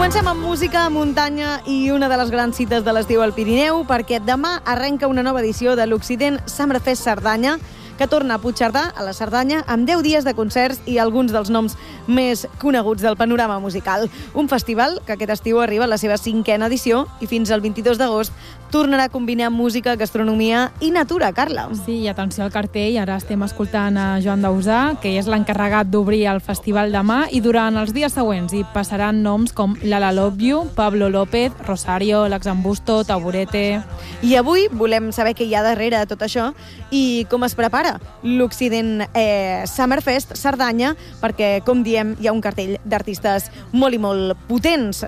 Comencem amb música, muntanya i una de les grans cites de l'estiu al Pirineu, perquè demà arrenca una nova edició de l'Occident Summerfest Cerdanya, que torna a Puigcerdà, a la Cerdanya, amb 10 dies de concerts i alguns dels noms més coneguts del panorama musical. Un festival que aquest estiu arriba a la seva 5ª edició i fins al 22 d'agost tornarà a combinar música, gastronomia i natura, Carla. Sí, i atenció al cartell, ara estem escoltant a Joan Dausà, que és l'encarregat d'obrir el festival demà, i durant els dies següents hi passaran noms com Lala Love You, Pablo López, Rosario, L'Axambusto, Taburete... I avui volem saber què hi ha darrere de tot això i com es prepara l'Occident Summerfest Cerdanya, perquè, com diem, hi ha un cartell d'artistes molt i molt potents.